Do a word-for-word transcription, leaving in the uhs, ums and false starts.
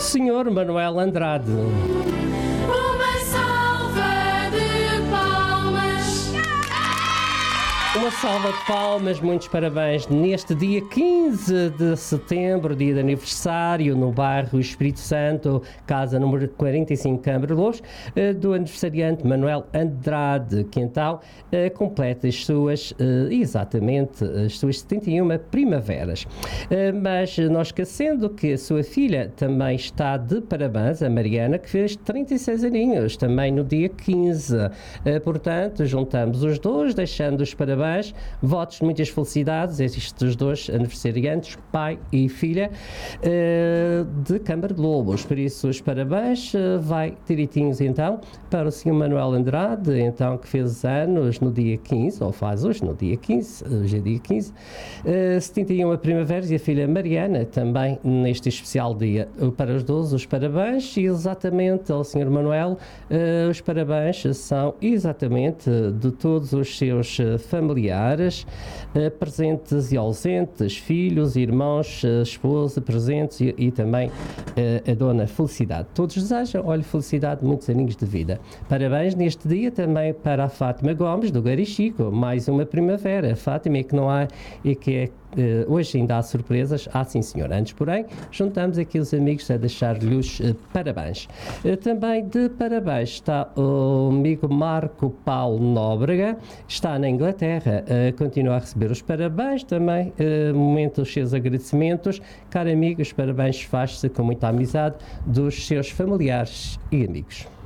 senhor Manuel Andrade. Uma salva de palmas. Uma salva de palmas, muitos parabéns neste dia quinze de setembro, dia de aniversário, no bairro Espírito Santo, casa número quarenta e cinco, Câmara de Louros, do aniversariante Manuel Andrade, que então completa as suas, exatamente, as suas setenta e uma primaveras. Mas não esquecendo que a sua filha também está de parabéns, a Mariana, que fez trinta e seis aninhos, também no dia quinze. Portanto, juntamos os dois, deixando os parabéns. Votos de muitas felicidades a estes dois aniversariantes, pai e filha, de Câmara de Lobos. Por isso, os parabéns vai direitinhos então para o senhor Manuel Andrade, então, que fez anos no dia quinze, ou faz hoje no dia quinze, hoje é dia quinze, setenta e uma primaveras, e a filha Mariana também neste especial dia. Para os dois, os parabéns, e exatamente ao senhor Manuel, os parabéns são exatamente de todos os seus familiares, familiares, eh, presentes e ausentes, filhos, irmãos, eh, esposa, presentes e, e também eh, a dona Felicidade. Todos desejam, olha, felicidade, muitos aninhos de vida. Parabéns neste dia também para a Fátima Gomes, do Garichico, mais uma primavera. Fátima, é que não há, e que é Uh, hoje ainda há surpresas, ah sim senhor. Antes, porém, juntamos aqui os amigos a deixar-lhes uh, parabéns. Uh, também de parabéns está o amigo Marco Paulo Nóbrega, está na Inglaterra, uh, continua a receber os parabéns também, uh, momento os seus agradecimentos. Caro amigo, os parabéns faz-se com muita amizade dos seus familiares e amigos.